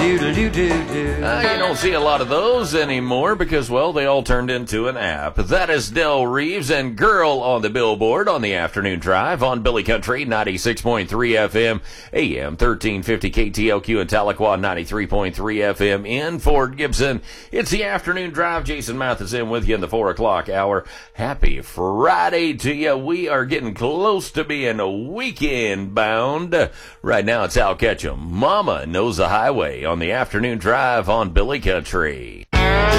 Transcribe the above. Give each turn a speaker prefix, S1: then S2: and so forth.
S1: You don't see a lot of those anymore because, well, they all turned into an app. That is Del Reeves and Girl on the Billboard on the afternoon drive on Billy Country 96.3 FM, AM 1350 KTLQ in Tahlequah, 93.3 FM in Fort Gibson. It's the afternoon drive. Jason Matheson with you in the 4 o'clock hour. Happy Friday to you. We are getting close to being weekend bound. Right now it's Al Ketchum. Mama Knows the Highway on the afternoon drive on Billy Country.